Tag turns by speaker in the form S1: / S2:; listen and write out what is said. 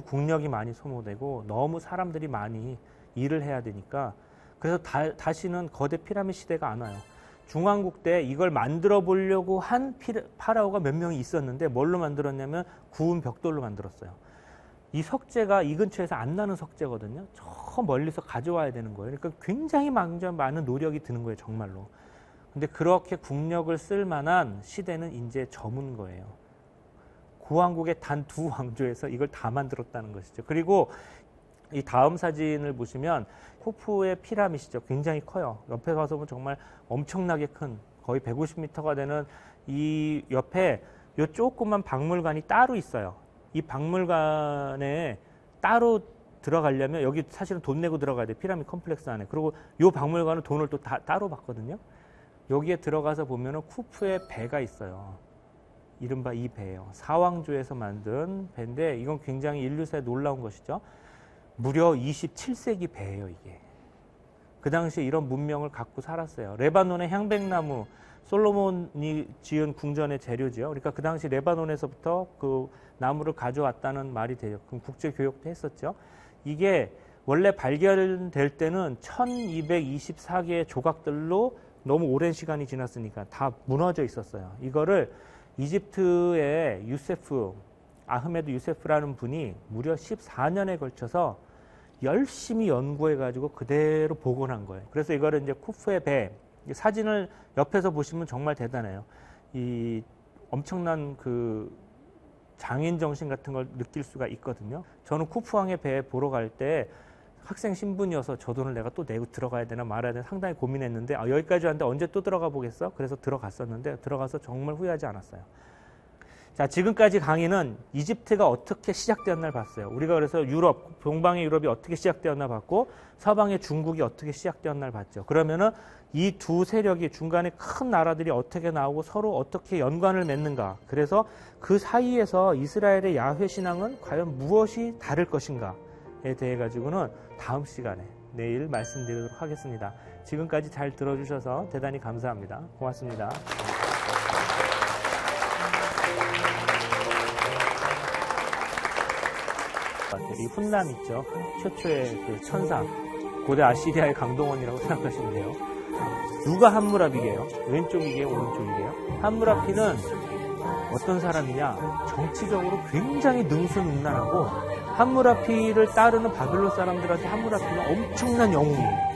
S1: 국력이 많이 소모되고 너무 사람들이 많이 일을 해야 되니까 그래서 다시는 거대 피라미드 시대가 안 와요. 중왕국 때 이걸 만들어 보려고 한 파라오가 몇 명이 있었는데 뭘로 만들었냐면 구운 벽돌로 만들었어요. 이 석재가 이 근처에서 안 나는 석재거든요. 저 멀리서 가져와야 되는 거예요. 그러니까 굉장히 많은 노력이 드는 거예요, 정말로. 근데 그렇게 국력을 쓸 만한 시대는 이제 저문 거예요. 구왕국의 단 2왕조에서 이걸 다 만들었다는 것이죠. 그리고 이 다음 사진을 보시면 쿠푸의 피라미드죠. 굉장히 커요. 옆에 와서 보면 정말 엄청나게 큰 거의 150m가 되는 이 옆에 요 조그만 박물관이 따로 있어요. 이 박물관에 따로 들어가려면 여기 사실은 돈 내고 들어가야 돼요. 피라미드 컴플렉스 안에. 그리고 요 박물관은 돈을 또 따로 받거든요. 여기에 들어가서 보면은 쿠푸의 배가 있어요. 이른바 이 배예요. 사왕조에서 만든 배인데 이건 굉장히 인류사에 놀라운 것이죠. 무려 27세기 배예요, 이게. 그 당시에 이런 문명을 갖고 살았어요. 레바논의 향백나무, 솔로몬이 지은 궁전의 재료죠. 그러니까 그 당시 레바논에서부터 그 나무를 가져왔다는 말이 돼요. 그럼 국제교역도 했었죠. 이게 원래 발견될 때는 1224개의 조각들로 너무 오랜 시간이 지났으니까 다 무너져 있었어요. 이거를 이집트의 아흐메드 유세프라는 분이 무려 14년에 걸쳐서 열심히 연구해가지고 그대로 복원한 거예요. 그래서 이거를 이제 쿠푸의 배, 사진을 옆에서 보시면 정말 대단해요. 이 엄청난 그 장인 정신 같은 걸 느낄 수가 있거든요. 저는 쿠푸왕의 배 보러 갈 때 학생 신분이어서 저 돈을 내가 또 내고 들어가야 되나 말아야 되나 상당히 고민했는데 여기까지 왔는데 언제 또 들어가 보겠어? 그래서 들어갔었는데 들어가서 정말 후회하지 않았어요. 자, 지금까지 강의는 이집트가 어떻게 시작되었나를 봤어요. 우리가 그래서 유럽, 동방의 유럽이 어떻게 시작되었나 봤고 서방의 중국이 어떻게 시작되었나를 봤죠. 그러면은 이 두 세력이 중간에 큰 나라들이 어떻게 나오고 서로 어떻게 연관을 맺는가. 그래서 그 사이에서 이스라엘의 야훼 신앙은 과연 무엇이 다를 것인가에 대해 가지고는 다음 시간에 내일 말씀드리도록 하겠습니다. 지금까지 잘 들어주셔서 대단히 감사합니다. 고맙습니다. 이 훗남 있죠. 최초의 그 천사, 고대 아시리아의 강동원이라고 생각하시면 돼요. 누가 함무라비게요? 왼쪽이게요? 오른쪽이게요? 함무라피는 어떤 사람이냐? 정치적으로 굉장히 능수능란하고 함무라피를 따르는 바빌론 사람들한테 함무라피는 엄청난 영웅이에요.